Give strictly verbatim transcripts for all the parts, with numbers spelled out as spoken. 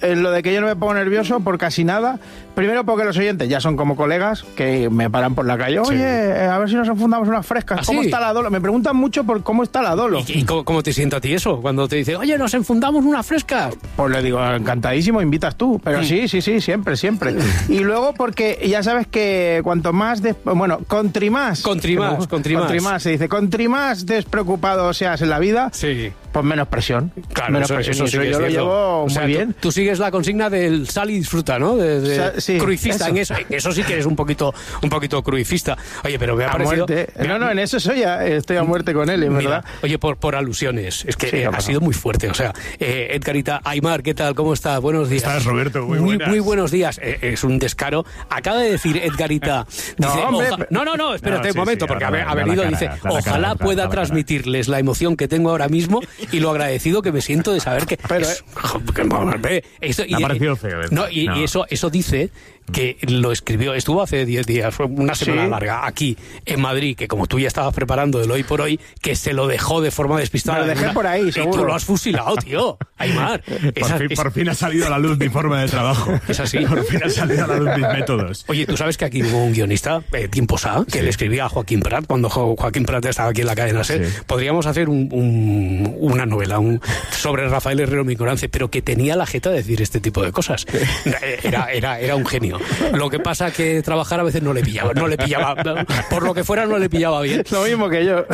en lo de que yo no me pongo nervioso por casi nada. Primero porque los oyentes ya son como colegas que me paran por la calle. Oye, sí. a ver si nos enfundamos unas frescas. ¿Ah, ¿Cómo sí? está la Dolo? Me preguntan mucho por cómo está la Dolo. ¿Y, y cómo, cómo te sienta a ti eso? Cuando te dicen, oye, nos enfundamos unas frescas. Pues le digo, encantadísimo, invitas tú. Pero sí, sí, sí, siempre, siempre. Y luego porque ya sabes que cuanto más... Des... Bueno, contri más... Contri más, contri más. Contri más, se dice. Contri más despreocupado seas en la vida... Sí. Pues menos presión. Claro, menos eso, presión. eso sí que yo es lo cierto. llevo o sea, muy bien. Tú, tú sigues la consigna del sal y disfruta, ¿no? De, de o sea, sí, cruifista eso. en eso. Eso sí que eres un poquito, un poquito cruifista. Oye, pero me ha a parecido... muerte. Me, no, no, en eso soy a, estoy a muerte con él, en mira, verdad. Oye, por, por alusiones. Es que sí, eh, ha sido muy fuerte. O sea, eh, Edgarita, Aimar, ¿qué tal? ¿Cómo estás? Buenos días. ¿Estás, Roberto? Muy buenas. Muy, muy buenos días. Eh, es un descaro. Acaba de decir Edgarita... no, dice, hombre, oja... no, no, no, espérate no, sí, un momento, sí, porque ha, da, ha venido y dice, cara, cara, ojalá cara, pueda cara, cara. transmitirles la emoción que tengo ahora mismo y lo agradecido que me siento de saber que... Pero, es, eh, esto, me ha parecido feo. ¿eh? No, y, no. y eso, eso dice que lo escribió, estuvo hace diez días, fue una semana ¿Sí? larga, aquí en Madrid, que como tú ya estabas preparando el hoy por hoy, que se lo dejó de forma despistada. Me lo dejé una, por ahí, y seguro. tú lo has fusilado, tío. Aimar. Por, Esa, fin, es, por fin ha salido a la luz mi forma de trabajo. Es así. Por fin ha salido a la luz mis métodos. Oye, tú sabes que aquí hubo un guionista, eh, tiempos A, que Sí. le escribía a Joaquín Prat, cuando Jo- Joaquín Prat estaba aquí en la cadena SER. Sí. Podríamos hacer un, un, una novela un, sobre Rafael Herrero Mingoranze, pero que tenía la jeta de decir este tipo de cosas. Era, era, era un genio. Lo que pasa que trabajar a veces no le pillaba, no le pillaba, por lo que fuera no le pillaba bien. Lo mismo que yo.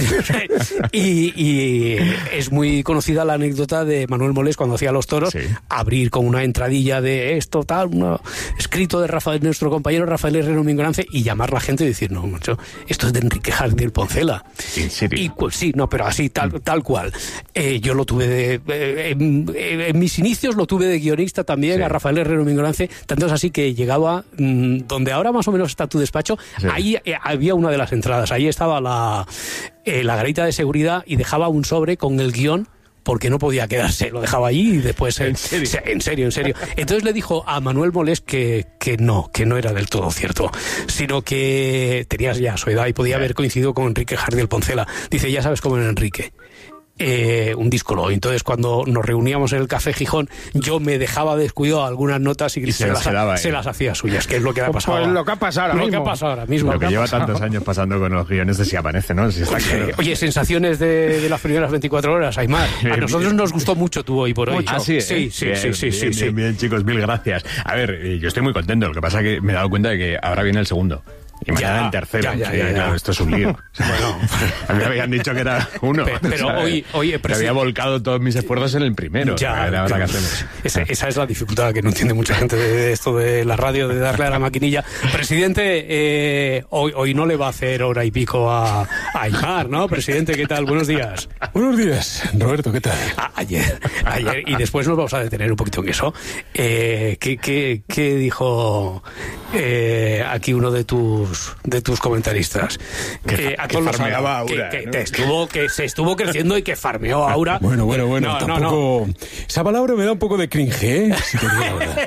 y, y es muy conocida la anécdota de Manuel Molés cuando hacía Los Toros, Sí. abrir con una entradilla de esto, tal, un escrito de Rafael, nuestro compañero Rafael Herrero Mingoranze, y llamar a la gente y decir, no, macho, esto es de Enrique Jardiel Poncela. ¿En serio? Y pues sí, no, pero así, tal, tal cual. Eh, yo lo tuve de... Eh, en, en mis inicios lo tuve de guionista también, Sí. a Rafael Herrero Mingoranze, tanto es así que llegaba, mmm, donde ahora más o menos está tu despacho, Sí. ahí eh, había una de las entradas, ahí estaba la, eh, la garita de seguridad y dejaba un sobre con el guión porque no podía quedarse, lo dejaba allí y después... ¿En serio? Se, en serio, en serio. Entonces le dijo a Manuel Molés que, que no, que no era del todo cierto, sino que tenías ya su edad y podía haber coincidido con Enrique Jardiel Poncela. Dice, ya sabes cómo era Enrique. Eh, un díscolo. Entonces, cuando nos reuníamos en el Café Gijón, yo me dejaba descuidado algunas notas y, Y se, se las, las quedaba, se ¿eh? las hacía suyas, que es lo que ha pasado. Pues lo que ha pasado ahora Lo mismo. que ha pasado ahora mismo. Lo que lleva tantos años pasando con los guiones de Si Aparece, ¿no? Si está claro. Eh, oye, sensaciones de, de las primeras veinticuatro horas, Aimar. A nosotros nos gustó mucho tu hoy por hoy. Ah, sí, ¿eh? sí, sí, Bien, sí, sí, bien, sí, bien, sí. bien, chicos, mil gracias. A ver, eh, yo estoy muy contento. Lo que pasa es que me he dado cuenta de que ahora viene el segundo. Y mañana Ya, el tercero. ya, ya, Sí, ya, ya. claro, esto es un lío. Bueno. A mí me habían dicho que era uno. Pe- pero O sea, hoy- hoy, que presidente- había volcado todos mis esfuerzos en el primero. Ya, A ver, ahora claro. qué hacemos. Esa, esa es la dificultad que no entiende mucha gente de, de esto de la radio, de darle a la maquinilla. Presidente, eh, hoy, hoy no le va a hacer hora y pico a, a Aimar, ¿no? Presidente, ¿qué tal? Buenos días. Buenos días, Roberto, ¿qué tal? A- ayer, ayer, y después nos vamos a detener un poquito en eso. Eh, ¿qué, qué, qué dijo eh, aquí uno de tus de tus comentaristas? Que- a que todos los farmeaba que- Aura, que, ¿no? te estuvo, que se estuvo creciendo y que farmeó a Aura. Bueno, bueno, bueno, No, no, tampoco... no. Esa palabra me da un poco de cringe, ¿eh? Si te digo la verdad.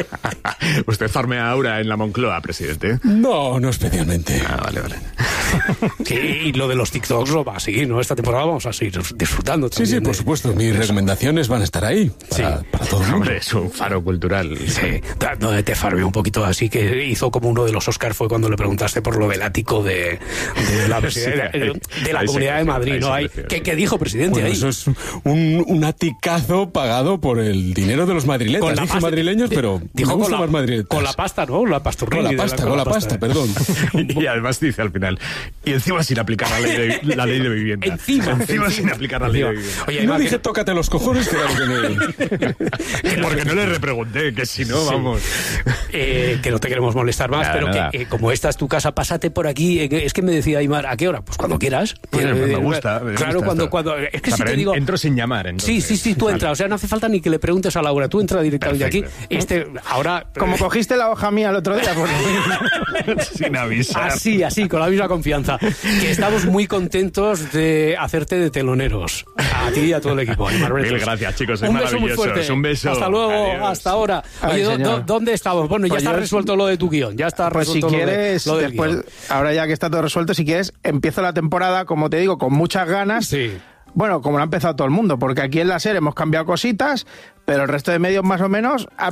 ¿Usted farmea ahora en la Moncloa, presidente? No, no especialmente. Ah, vale, vale. Sí, y lo de los TikToks lo va a seguir, ¿no? Esta temporada vamos a seguir disfrutando Sí, sí, también. por de- supuesto. Mis recomendaciones van a estar ahí. Para, Sí. para todo el mundo. Hombre, es un faro cultural. Sí, donde te farmeó un poquito así, que hizo como uno de los Oscars fue cuando le preguntaste por lo del ático de, de la, Sí, de, ahí- de la ahí se Comunidad de creció, Madrid, ahí ¿no? se Ahí, creció, ¿qué, sí. qué dijo, presidente? Bueno, ahí? eso es un, un aticazo pagado por el dinero de los madrileños. Con la Dije pasta- madrileños, di- pero dijo me gusta con la, más madriletas. con la pasta, ¿no? La pasturri, Con la de pasta, con la pasta, perdón. Y además dice al final, y encima sin aplicar la ley de, la ley de vivienda. Encima, encima, encima. sin aplicar la ley de Encima. vivienda. Oye, Y no Aimar, dije que- tócate los cojones, que era lo que me... Porque no le repregunté, que si no, Sí. vamos. Eh, que no te queremos molestar más, Nada, pero nada. que eh, como esta es tu casa, pásate por aquí. Eh, que- es que me decía Aimar, ¿a qué hora? Pues cuando quieras. Pues, Eh, me eh, gusta, me Claro, gusta cuando, esto. cuando. Es que O sea, si pero te en- digo. entro sin llamar, entonces. Sí, sí, sí, tú Vale. entras. O sea, no hace falta ni que le preguntes a Laura. Tú entras directamente aquí. Perfecto. Este, ahora. Como cogiste la hoja mía el otro día, pues... Sin avisar. Así, así, con la misma confianza. Que estamos muy contentos de hacerte de teloneros. A ti y a todo el equipo. Aimar Bretos. Mil gracias, chicos, sois Un beso muy maravillosos. fuerte. Un beso. Hasta luego, Adiós. hasta ahora. Ay, Oye, ¿dó- señor. dó- ¿dónde estamos? Bueno, ya Pues está yo- resuelto lo de tu guión. Ya está Pues si resuelto lo de- quieres, lo del después, guión. ahora ya que está todo resuelto, si quieres, empiezo la temporada, como te digo, con muchas ganas. Sí. Bueno, como lo ha empezado todo el mundo, porque aquí en la SER hemos cambiado cositas, pero el resto de medios más o menos... ha